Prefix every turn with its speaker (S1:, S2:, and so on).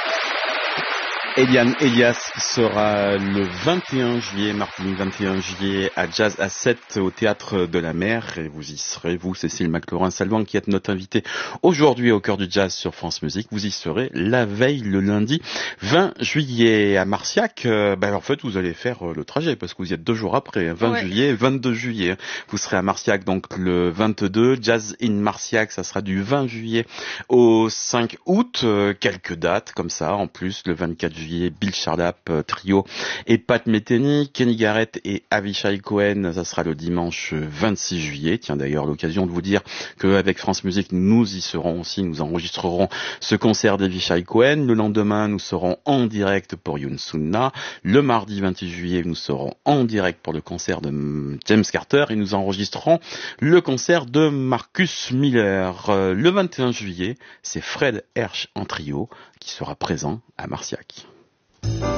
S1: Eliane Elias qui sera le 21 juillet, mardi 21 juillet à Jazz à 7 au Théâtre de la Mer. Et vous y serez, vous, Cécile McLaurin-Salvant, qui êtes notre invitée aujourd'hui au cœur du jazz sur France Musique. Vous y serez la veille, le lundi 20 juillet à Marciac. En fait, vous allez faire le trajet parce que vous y êtes 2 jours après, 20 juillet, 22 juillet. Vous serez à Marciac donc le 22. Jazz in Marciac, ça sera du 20 juillet au 5 août. Quelques dates comme ça, en plus, le 24 juillet. Bill Charlap trio et Pat Metheny, Kenny Garrett et Avishai Cohen, ça sera le dimanche 26 juillet. Tiens d'ailleurs l'occasion de vous dire qu'avec France Musique nous y serons aussi, nous enregistrerons ce concert d'Avishai Cohen. Le lendemain nous serons en direct pour Youn Sunna. Le mardi 28 juillet nous serons en direct pour le concert de James Carter et nous enregistrerons le concert de Marcus Miller. Le 21 juillet c'est Fred Hersch en trio qui sera présent à Marciac.